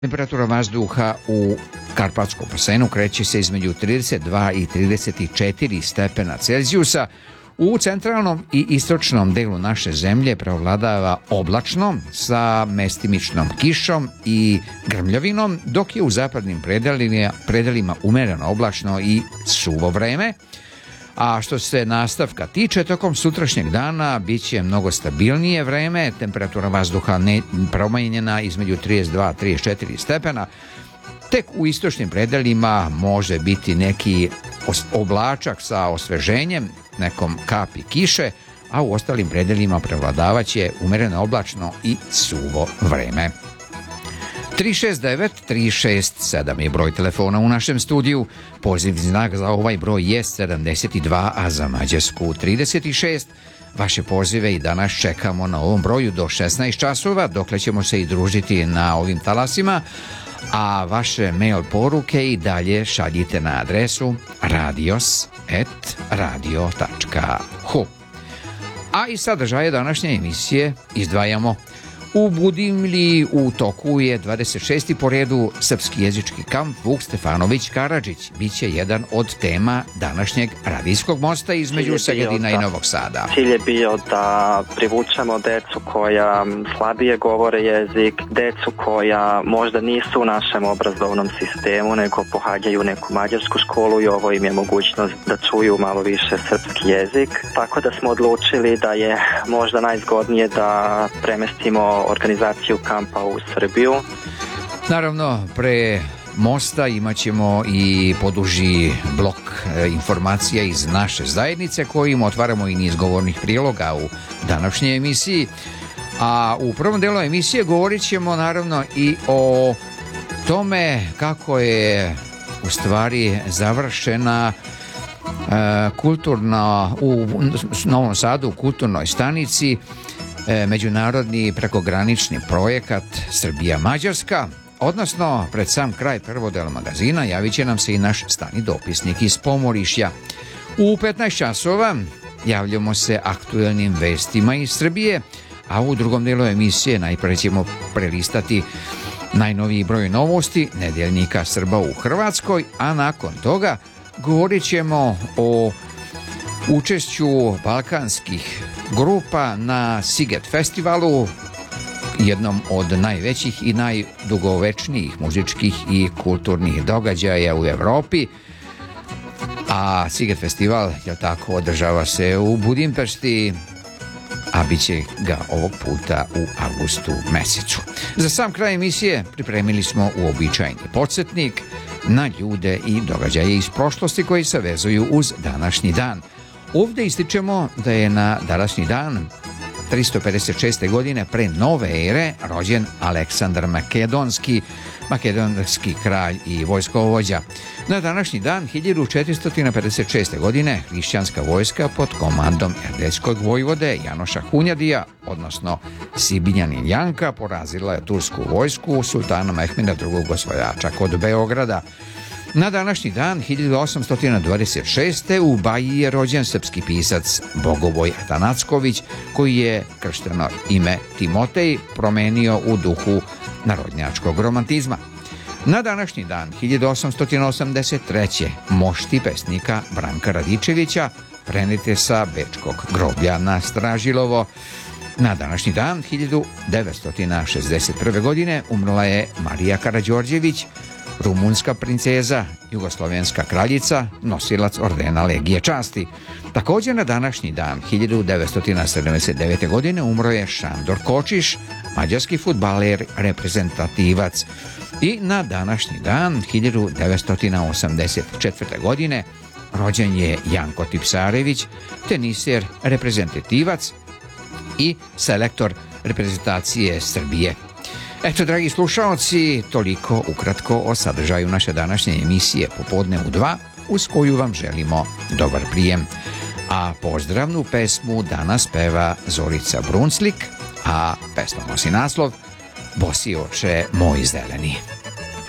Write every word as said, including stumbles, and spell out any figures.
Temperatura vazduha u Karpatskom basenu kreće se između trideset dva i trideset četiri stepena Celzijusa. U centralnom i istočnom delu naše zemlje preovladava oblačno sa mestimičnom kišom i grmljavinom, dok je u zapadnim predelima, predelima umereno oblačno i suvo vreme. A što se nastavka tiče, tokom sutrašnjeg dana bit će mnogo stabilnije vreme, temperatura vazduha ne promenjena između trideset dva i trideset četiri stepena. Tek u istočnim predelima može biti neki oblačak sa osveženjem, nekom kapi kiše, a u ostalim predelima prevladavaće umereno oblačno i suvo vreme. tri šest devet tri šest sedam je broj telefona u našem studiju. Pozivni znak za ovaj broj je sedamdeset dva, a za Mađarsku trideset šest. Vaše pozive i danas čekamo na ovom broju do šesnaest časova, dokle ćemo se i družiti na ovim talasima, a vaše mail poruke i dalje šaljite na adresu radios at radio tačka hu. A i sadržaje današnje emisije izdvajamo. U Budimlji u toku je dvadeset šesti po redu srpski jezički kamp Vuk Stefanović Karadžić. Biće jedan od tema današnjeg radijskog mosta između Segedina i Novog Sada. Cilj je bio da privučemo decu koja slabije govore jezik, decu koja možda nisu u našem obrazovnom sistemu, nego pohađaju neku mađarsku školu i ovo im je mogućnost da čuju malo više srpski jezik. Tako da smo odlučili da je možda najzgodnije da premestimo organizaciju kampa u Srbiju. Naravno, pre mosta imat ćemo i poduži blok informacija iz naše zajednice kojim otvaramo i niz govornih priloga u današnjoj emisiji. A u prvom delu emisije govorit ćemo naravno i o tome kako je u stvari završena kulturna u Novom Sadu u kulturnoj stanici međunarodni prekogranični projekat Srbija-Mađarska, odnosno pred sam kraj prvog dela magazina javit će nam se i naš stani dopisnik iz Pomorišja. U petnaest časova javljamo se aktuelnim vestima iz Srbije, a u drugom delu emisije najpre ćemo prelistati najnoviji broj novosti nedeljnika Srba u Hrvatskoj, a nakon toga govorit ćemo o učešću balkanskih grupa na Siget festivalu, jednom od najvećih i najdugovečnijih muzičkih i kulturnih događaja u Evropi. A Siget festival, je tako, održava se u Budimpešti, a bit će ga ovog puta u avgustu mesecu. Za sam kraj emisije pripremili smo uobičajeni podsjetnik na ljude i događaje iz prošlosti koji se vezuju uz današnji dan. Ovdje ističemo da je na današnji dan tristo pedeset šeste. godine pre nove ere rođen Aleksandar Makedonski, makedonski kralj i vojskovođa. Na današnji dan hiljadu četiristo pedeset šeste. godine hrišćanska vojska pod komandom erdeljskog vojvode Janoša Hunjadija, odnosno Sibinjanin Janka, porazila je tursku vojsku sultana Mehmeda drugog. osvajača kod Beograda. Na današnji dan hiljadu osamsto dvadeset šeste. u Baji je rođen srpski pisac Bogoboj Atanacković, koji je kršteno ime Timotej promenio u duhu narodnjačkog romantizma. Na današnji dan hiljadu osamsto osamdeset treće. mošti pesnika Branka Radičevića prenete sa bečkog groblja na Stražilovo. Na današnji dan hiljadu devetsto šezdeset prve. godine umrla je Marija Karađorđević, rumunska princeza, jugoslovenska kraljica, nosilac ordena Legije časti. Također na današnji dan hiljadu devetsto sedamdeset devete. godine umro je Šandor Kočiš, mađarski fudbaler, reprezentativac. I na današnji dan hiljadu devetsto osamdeset četvrte. godine rođen je Janko Tipsarević, teniser, reprezentativac i selektor reprezentacije Srbije. Eto, dragi slušaoci, toliko ukratko o sadržaju naše današnje emisije Popodne u dva, uz koju vam želimo dobar prijem. A pozdravnu pesmu danas peva Zorica Brunslik, a pesma nosi naslov Bosi oče moj zeleni.